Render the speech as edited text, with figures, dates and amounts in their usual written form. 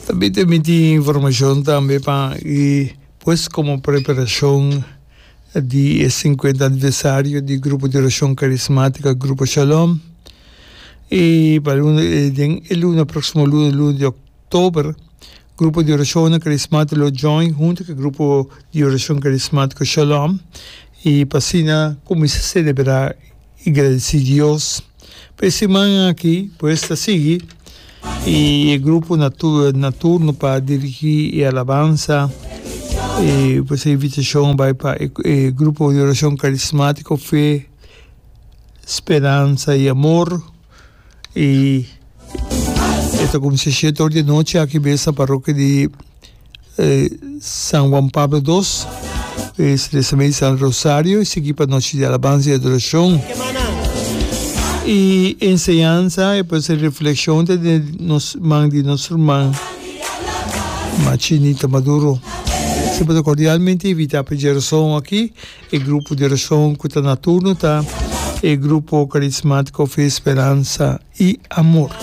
También te metí información también y pues como preparación del 50 aniversario del Grupo de Oración Carismática, Grupo Shalom. Y para el próximo lunes de octubre, Grupo de Oración Carismático join junto con el Grupo de Oración Carismático Shalom. Y para comienza a celebrar y agradecer a Dios. Pues semana aquí, pues sigue. Y el grupo nocturno para dirigir y alabanza. Pues la invitación va para el Grupo de Oración Carismático, Fe, Esperanza y Amor. Y esto comienza a 7 horas de noche aquí en esta parroquia de San Juan Pablo II. Es de San Rosario y sigue para noche de alabanza y adoración. Y enseñanza y pues reflexión de nuestro hermano Machinita Maduro. Siempre cordialmente invita a pedir oración aquí, el grupo de oración que está nocturno, el grupo carismático Fe, Esperanza y Amor.